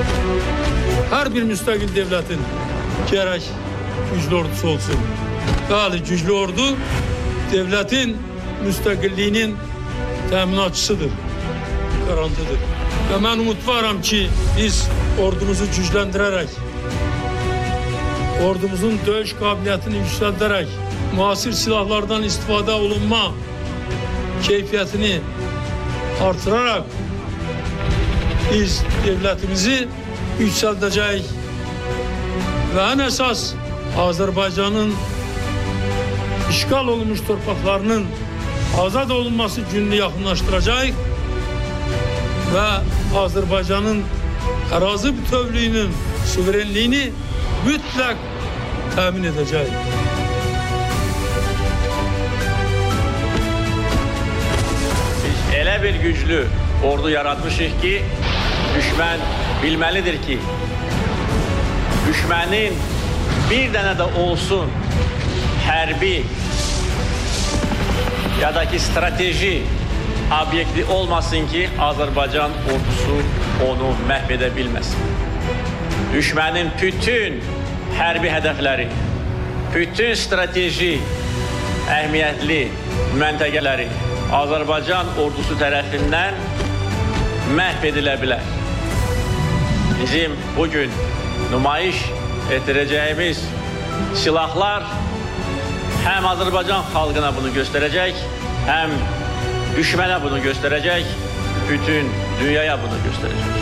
Her bir müstakil devletin gerek güçlü ordusu olsun. Yani güçlü ordu devletin müstakilliğinin teminatçısıdır, garantıdır. Ve ben umut varam ki biz ordumuzu güçlendirerek, ordumuzun dövüş kabiliyetini yükselterek, muasir silahlardan istifade olunma keyfiyetini artırarak biz devletimizi yükselteceğiz. Ve en esas Azerbaycan'ın işgal olmuş torpaklarının azad olunması gününü yakınlaştıracak ve Azerbaycan'ın arazi bütövlüğünün, suverenliğini mütlak temin edecek. Biz elə bir güclü ordu yaratmışıq ki, düşmən bilməlidir ki, düşmənin bir dənə də olsun hərbi ya da ki strateji obyekti olmasın ki, Azərbaycan ordusu onu məhv edə bilməsin. Düşmənin bütün hərbi hədəfləri, bütün strateji əhəmiyyətli məntəqələri Azərbaycan ordusu tərəfindən məhv edilə bilər. Bizim bugün nümayiş etdirəcəyimiz silahlar həm Azərbaycan xalqına bunu göstərəcək, həm düşmənə bunu göstərəcək, bütün dünyaya bunu göstərəcək.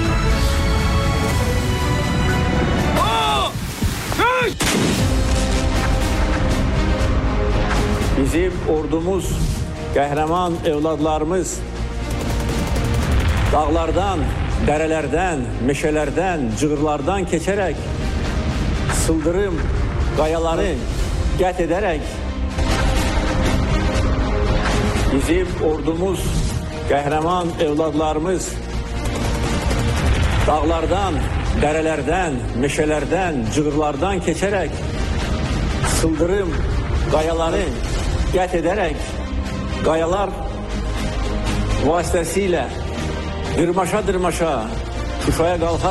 Bizim ordumuz, qəhrəman evladlarımız dağlardan, dərələrdən, meşələrdən, cığırlardan keçərək, sıldırım qayaları qət edərək, bizim ordumuz, qəhrəman evladlarımız dağlardan, dərələrdən, meşələrdən, cığırlardan keçərək, sıldırım qayaları qət edərək, qayalar vasitəsilə dırmaşa-dırmaşa Şuşaya qalxaraq